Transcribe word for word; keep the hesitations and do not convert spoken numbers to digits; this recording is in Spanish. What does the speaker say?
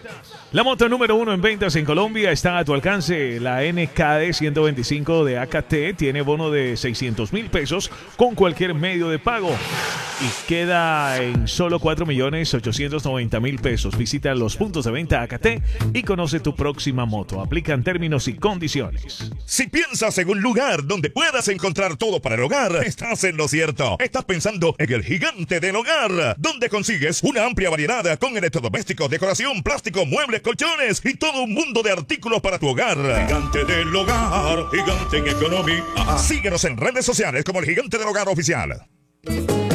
La moto número uno en ventas en Colombia está a tu alcance. La N K D ciento veinticinco de A K T tiene bono de seiscientos mil pesos con cualquier medio de pago y queda en solo cuatro millones ochocientos noventa mil pesos. Visita los puntos de venta A K T y conoce tu próxima moto. Aplican términos y condiciones. Si piensas en un lugar donde puedas encontrar todo para el hogar, estás en lo cierto. Estás pensando en el Gigante del Hogar, donde consigues una amplia variedad con electrodomésticos, decoración, plástico, muebles, colchones y todo un mundo de artículos para tu hogar. Gigante del Hogar, Gigante en Economía. Síguenos en redes sociales como el Gigante del Hogar Oficial.